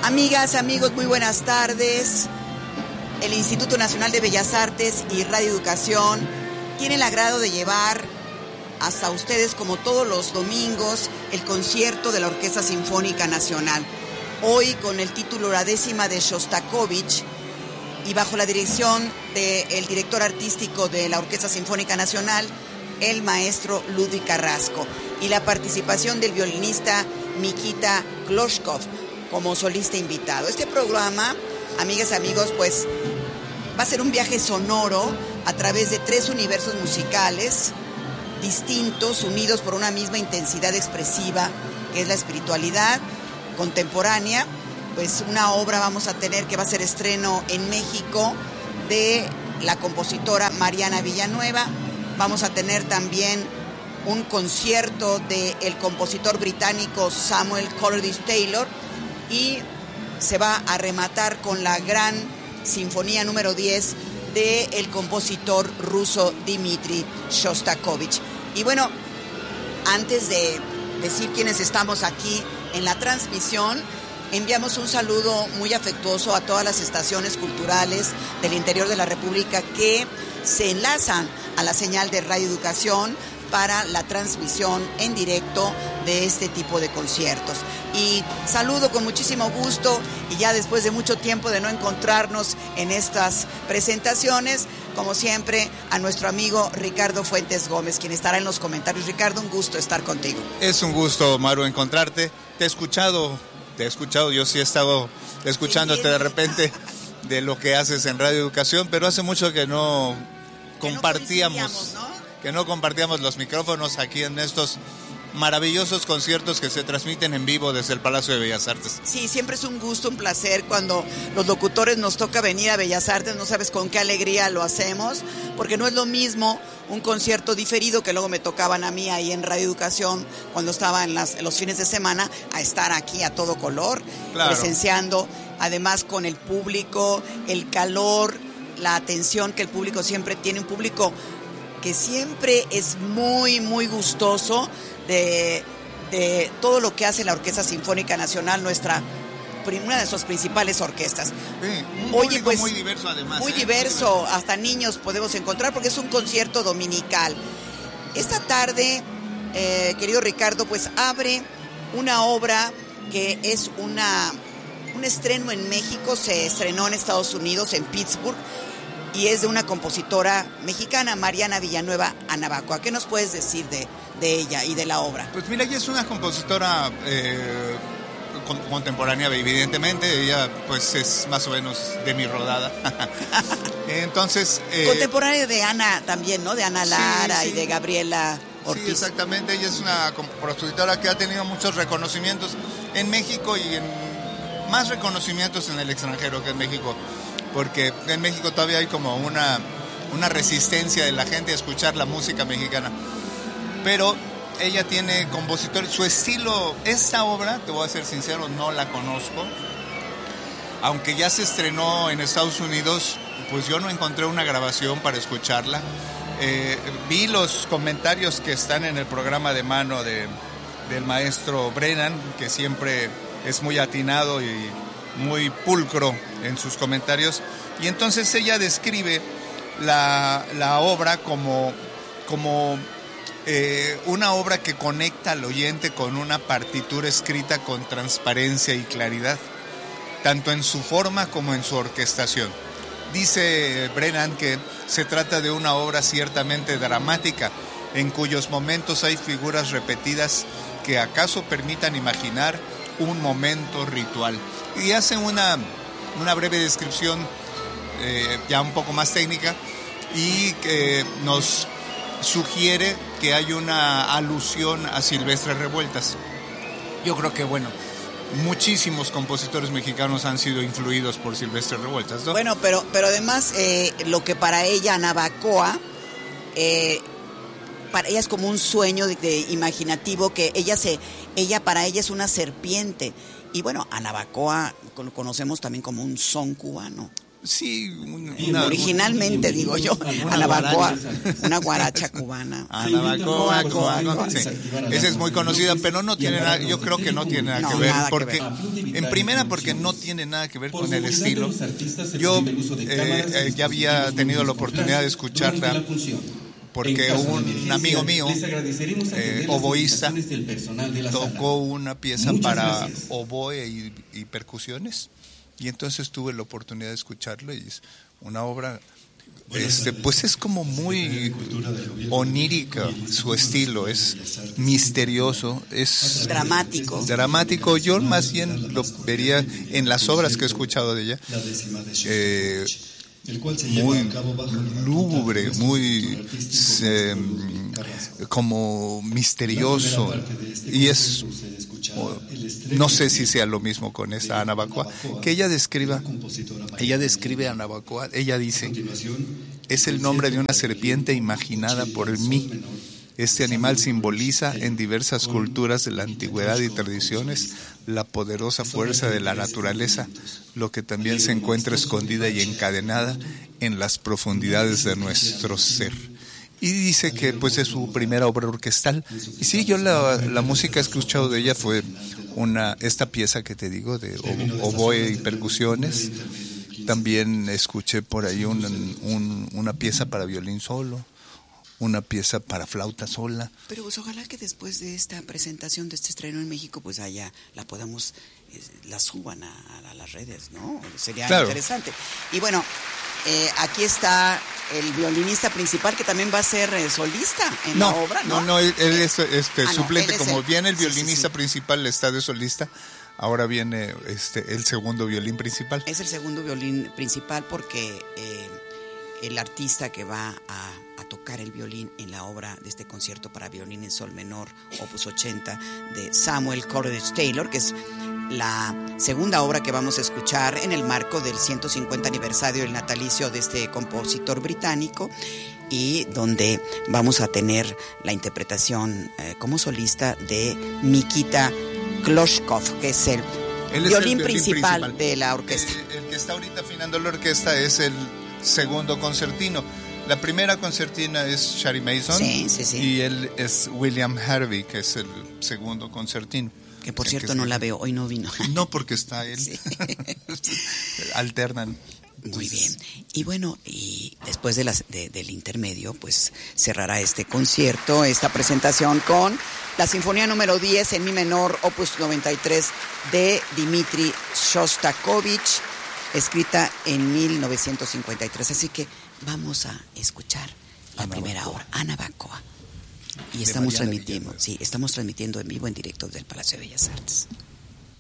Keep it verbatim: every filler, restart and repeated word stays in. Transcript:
Amigas, amigos, muy buenas tardes. El Instituto Nacional de Bellas Artes y Radio Educación tiene el agrado de llevar hasta ustedes, como todos los domingos, el concierto de la Orquesta Sinfónica Nacional. Hoy con el título La décima de Shostakovich y bajo la dirección del director artístico de la Orquesta Sinfónica Nacional, el maestro Ludwig Carrasco, y la participación del violinista Mikita Glazkov como solista invitado. Este programa, amigas y amigos, pues va a ser un viaje sonoro a través de tres universos musicales distintos, unidos por una misma intensidad expresiva, que es la espiritualidad contemporánea. Pues una obra vamos a tener que va a ser estreno en México de la compositora Mariana Villanueva. Vamos a tener también un concierto del compositor británico Samuel Coleridge Taylor, y se va a rematar con la gran sinfonía número diez del compositor ruso Dmitri Shostakovich. Y bueno, antes de decir quiénes estamos aquí en la transmisión, enviamos un saludo muy afectuoso a todas las estaciones culturales del interior de la República que se enlazan a la señal de Radio Educación para la transmisión en directo de este tipo de conciertos. Y saludo con muchísimo gusto, y ya después de mucho tiempo de no encontrarnos en estas presentaciones, como siempre, a nuestro amigo Ricardo Fuentes Gómez, quien estará en los comentarios. Ricardo, un gusto estar contigo. Es un gusto, Maru, encontrarte. Te he escuchado, te he escuchado, yo sí he estado escuchándote de repente de lo que haces en Radio Educación, pero hace mucho que no compartíamos, ¿no? que no compartíamos los micrófonos aquí en estos maravillosos conciertos que se transmiten en vivo desde el Palacio de Bellas Artes. Sí, siempre es un gusto, un placer cuando los locutores nos toca venir a Bellas Artes. No sabes con qué alegría lo hacemos, porque no es lo mismo un concierto diferido que luego me tocaban a mí ahí en Radio Educación cuando estaba en, las, en los fines de semana, a estar aquí a todo color, claro, presenciando, además con el público, el calor, la atención que el público siempre tiene, un público que siempre es muy, muy gustoso de, de todo lo que hace la Orquesta Sinfónica Nacional, nuestra una de sus principales orquestas. Sí, un Oye, público pues, muy diverso además. Muy ¿eh? diverso, muy diverso, hasta niños podemos encontrar, porque es un concierto dominical. Esta tarde, eh, querido Ricardo, pues abre una obra que es una, un estreno en México, se estrenó en Estados Unidos, en Pittsburgh, y es de una compositora mexicana, Mariana Villanueva Anabacoa. ¿Qué nos puedes decir de, de ella y de la obra? Pues mira, ella es una compositora eh, con, contemporánea, evidentemente. Ella pues es más o menos de mi rodada. Entonces... Eh, contemporánea de Ana también, ¿no? De Ana Lara, sí, sí, y de Gabriela Ortiz. Sí, exactamente. Ella es una compositora que ha tenido muchos reconocimientos en México y en más reconocimientos en el extranjero que en México. Porque en México todavía hay como una, una resistencia de la gente a escuchar la música mexicana. Pero ella tiene compositor, su estilo, esta obra, te voy a ser sincero, no la conozco. Aunque ya se estrenó en Estados Unidos, pues yo no encontré una grabación para escucharla. Eh, vi los comentarios que están en el programa de mano de, del maestro Brennan, que siempre es muy atinado y muy pulcro en sus comentarios, y entonces ella describe la, la obra como, como eh, una obra que conecta al oyente con una partitura escrita con transparencia y claridad, tanto en su forma como en su orquestación. Dice Brennan que se trata de una obra ciertamente dramática, en cuyos momentos hay figuras repetidas que acaso permitan imaginar un momento ritual. Y hace una, una breve descripción eh, ya un poco más técnica, y que nos sugiere que hay una alusión a Silvestre Revueltas. Yo creo que, bueno, muchísimos compositores mexicanos han sido influidos por Silvestre Revueltas, ¿no? Bueno, pero, pero además eh, lo que para ella Anabacoa, eh, para ella es como un sueño de, de imaginativo, que ella se, ella para ella es una serpiente. Y bueno, Anabacoa lo conocemos también como un son cubano. Sí, una, una, originalmente una, digo yo, una Anabacoa, una guaracha cubana. Anabacoa, Anabacoa, sí. Esa es muy conocida, pero no tiene nada, yo creo que no tiene nada no, que ver, nada porque que ver. En primera porque no tiene nada que ver con el estilo. Yo eh, eh, ya había tenido la oportunidad de escucharla porque un amigo mío, eh, oboísta, tocó una pieza para oboe y, y percusiones. Y entonces tuve la oportunidad de escucharlo y es una obra, este, pues es como muy onírica su estilo, es misterioso, es dramático. Dramático. Yo más bien lo vería en las obras que he escuchado de ella, eh, muy lúgubre, muy eh, como misterioso, y es, no sé si sea lo mismo con esta Anabacoa, que ella describa, ella describe a Anabacoa, ella dice, es el nombre de una serpiente imaginada por mí. Este animal simboliza en diversas culturas de la antigüedad y tradiciones la poderosa fuerza de la naturaleza, lo que también se encuentra escondida y encadenada en las profundidades de nuestro ser. Y dice que pues es su primera obra orquestal. Y sí, yo la, la música que he escuchado de ella fue una esta pieza que te digo de oboe y percusiones. También escuché por ahí un, un, una pieza para violín solo, una pieza para flauta sola. Pero pues ojalá que después de esta presentación, de este estreno en México, pues allá la podamos, eh, la suban a, a las redes, ¿no? Sería claro. Interesante. Y bueno, eh, aquí está el violinista principal, que también va a ser eh, solista en no, la obra, ¿no? No, no, él, él es este, ah, no, suplente, él es como el, viene el violinista sí, sí, sí. principal, está de solista. Ahora viene este el segundo violín principal. Es el segundo violín principal porque eh, el artista que va a, a tocar el violín en la obra de este concierto para violín en sol menor, opus ochenta, de Samuel Coleridge Taylor, que es la segunda obra que vamos a escuchar en el marco del ciento cincuenta aniversario del natalicio de este compositor británico, y donde vamos a tener la interpretación eh, como solista de Mikita Kloshkov, que es el, Él es violín, el violín principal, principal de la orquesta. El, el que está ahorita afinando la orquesta es el segundo concertino. La primera concertina es Shari Mason, sí, sí, sí. Y él es William Harvey, que es el segundo concertino. Que por cierto no la veo, hoy no vino. No, porque está él. Sí. Alternan. Muy bien. Y bueno, y después de las, de, del intermedio, pues cerrará este concierto, esta presentación con la Sinfonía número diez en mi menor, opus noventa y tres, de Dmitri Shostakovich, escrita en mil novecientos cincuenta y tres. Así que vamos a escuchar la Anabacoa. Primera obra, Anabacoa. Y estamos transmitiendo, sí, estamos transmitiendo en vivo, en directo del Palacio de Bellas Artes.